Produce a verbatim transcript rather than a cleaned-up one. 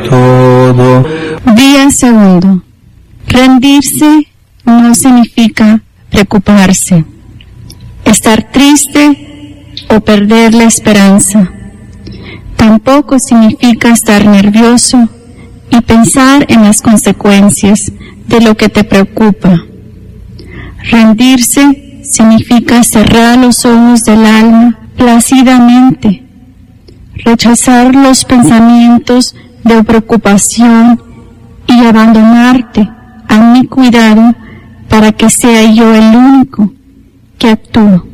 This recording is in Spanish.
todo. Día segundo. Rendirse no significa preocuparse, estar triste o perder la esperanza. Tampoco significa estar nervioso y pensar en las consecuencias de lo que te preocupa. Rendirse significa cerrar los ojos del alma plácidamente, rechazar los pensamientos de preocupación y abandonarte a mi cuidado para que sea yo el único que actúe.